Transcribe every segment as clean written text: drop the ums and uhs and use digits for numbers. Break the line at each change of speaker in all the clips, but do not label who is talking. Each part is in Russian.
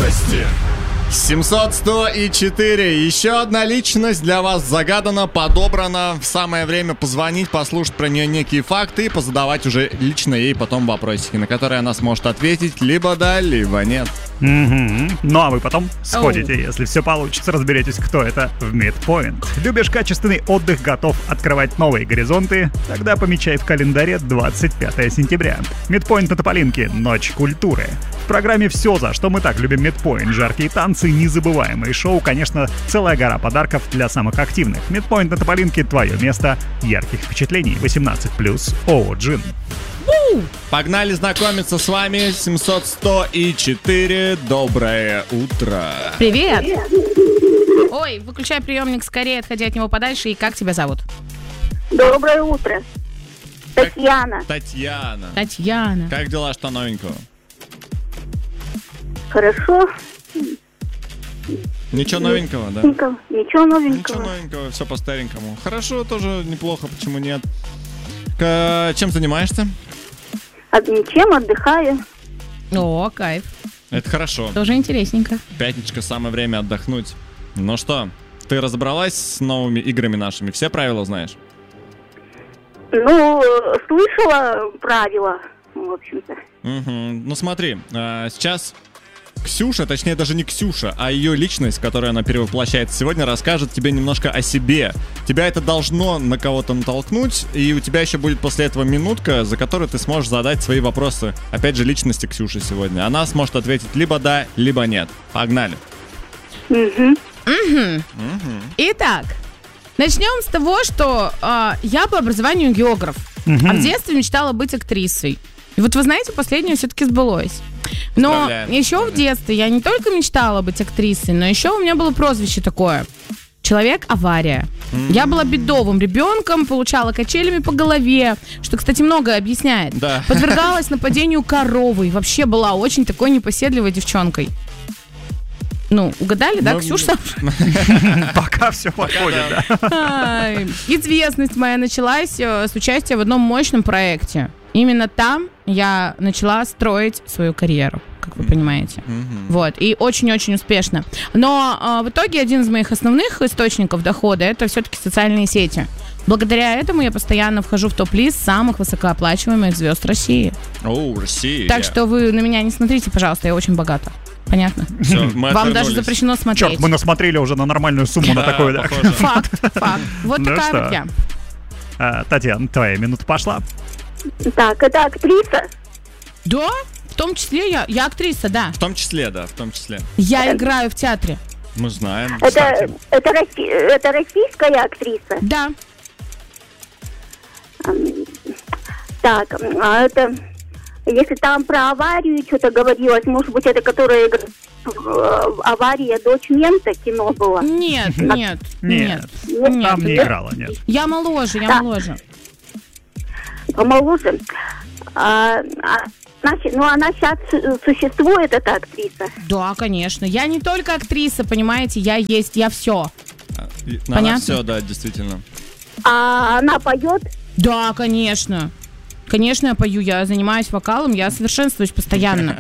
Новости.
700, 100 и 4. Еще одна личность для вас загадана, подобрана. В самое время позвонить, послушать про нее некие факты и позадавать уже лично ей потом вопросики, на которые она сможет ответить либо да, либо нет.
Ну а вы потом сходите, если все получится, разберетесь, кто это в Midpoint. Любишь качественный отдых, готов открывать новые горизонты? Тогда помечай в календаре 25 сентября. Midpoint на Тополинке. Ночь культуры. В программе все, за что мы так любим Midpoint. Жаркие танцы, незабываемые шоу, конечно, целая гора подарков для самых активных. Midpoint на Тополинке — твое место ярких впечатлений. 18+, ООО «Джин».
Погнали знакомиться с вами. 700, 100 и 4. Доброе утро.
Привет. Ой, выключай приемник скорее, отходи от него подальше. И как тебя зовут?
Доброе утро. Татьяна.
Татьяна. Как дела, что новенького?
Хорошо.
Ничего новенького, да?
Ничего новенького.
Все по-старенькому. Хорошо, тоже неплохо, почему нет? Чем занимаешься?
Ничем, отдыхаю.
О, кайф.
Это хорошо.
Тоже интересненько.
Пятничка, самое время отдохнуть. Ну что, ты разобралась с новыми играми нашими? Все правила знаешь?
Ну, слышала правила, в общем-то.
Ну смотри, сейчас Ксюша, точнее даже не Ксюша, а ее личность, которую она перевоплощает сегодня, расскажет тебе немножко о себе. Тебя это должно на кого-то натолкнуть, и у тебя еще будет после этого минутка, за которую ты сможешь задать свои вопросы, опять же, личности Ксюши сегодня. Она сможет ответить либо да, либо нет. Погнали.
Итак, начнем с того, что я по образованию географ, а в детстве мечтала быть актрисой. И вот вы знаете, последнее все-таки сбылось. Но еще в детстве я не только мечтала быть актрисой, но еще у меня было прозвище такое: Человек-авария. Я была бедовым ребенком, получала качелями по голове, что, кстати, многое объясняет.
Да.
Подвергалась нападению коровы. Вообще была очень такой непоседливой девчонкой. Ну, угадали, да, Ксюша?
Пока все подходит, да.
Известность моя началась с участия в одном мощном проекте. Именно там я начала строить свою карьеру, как вы понимаете. Вот, и очень-очень успешно. Но в итоге один из моих основных источников дохода — это все-таки социальные сети. Благодаря этому я постоянно вхожу в топ-лист самых высокооплачиваемых звезд России.
Россия.
Так что вы на меня не смотрите, пожалуйста, я очень богата. Понятно?
Все,
Вам даже запрещено смотреть.
Черт, мы насмотрели уже на нормальную сумму на такой, да?
Факт. Вот
Ну
такая
что?
вот я.
Татьяна, твоя минута пошла.
Так, это актриса?
Да, в том числе я актриса, да.
В том числе, да, в том числе.
Я играю в театре.
Мы знаем.
Это российская актриса?
Да.
Так, а это... Если там про аварию что-то говорилось, может быть, это которая авария «Дочь мента» кино было?
Нет.
Там не играла, нет.
Я моложе.
Помоложе. Значит, ну она сейчас существует, эта актриса?
Да, конечно. Я не только актриса, понимаете, я все. Понятно?
Все, да, действительно.
А она поет?
Да, конечно. Конечно, я пою, я занимаюсь вокалом, я совершенствуюсь постоянно.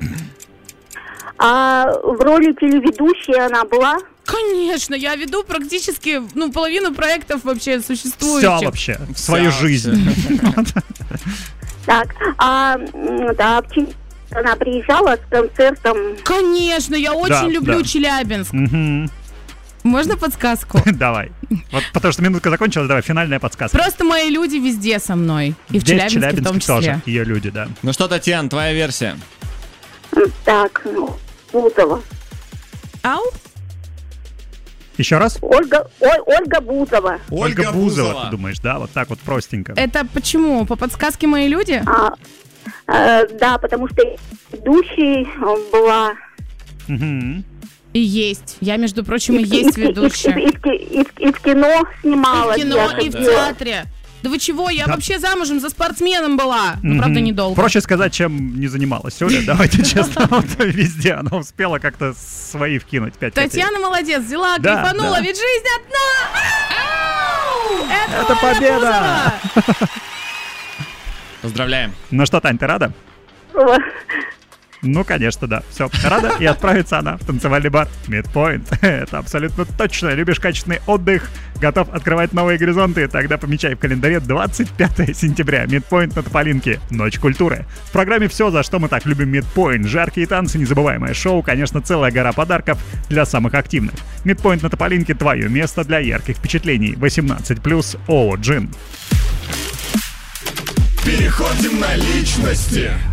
А в роли телеведущей она была?
Конечно, я веду практически, половину проектов вообще существующих.
Все вообще, свою жизнь.
Так, она приезжала с концертом?
Конечно, я очень люблю Челябинск. Можно подсказку?
Давай. Вот потому что минутка закончилась, давай, финальная подсказка.
Просто мои люди везде со мной. И в
Здесь
Челябинске в том числе.
тоже ее люди, да.
Ну что, Татьяна, твоя версия?
Так, Бузова.
Ау?
Еще раз?
Ольга Бузова.
Ольга Бузова, ты думаешь, да? Вот так вот простенько.
Это почему? По подсказке мои люди?
Да, потому что ведущей была...
И есть. Я, между прочим, и есть ведущая.
И в кино снималась.
И в кино, и в театре. Да вы чего? Я вообще замужем за спортсменом была. Ну, правда, недолго.
Проще сказать, чем не занималась Оля. Давайте честно, вот везде она успела как-то свои вкинуть 5 копеек.
Татьяна молодец, взяла, кайфанула, ведь жизнь одна!
Это победа!
Поздравляем.
Ну что, Тань, ты рада? Ну, конечно, да. Все, рада, и отправится она в танцевальный бар Midpoint. Это абсолютно точно. Любишь качественный отдых, готов открывать новые горизонты? Тогда помечай в календаре 25 сентября. Midpoint на Тополинке. Ночь культуры. В программе все, за что мы так любим Midpoint. Жаркие танцы, незабываемое шоу, конечно, целая гора подарков для самых активных. Midpoint на Тополинке — твое место для ярких впечатлений. 18+, ООО «Джин».
Переходим на личности.